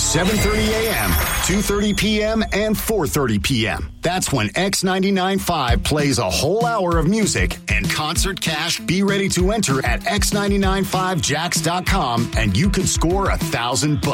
7:30 a.m., 2:30 p.m., and 4:30 p.m. That's when X99.5 plays a whole hour of music and concert cash. Be ready to enter at X995Jacks.com, and you could score $1,000.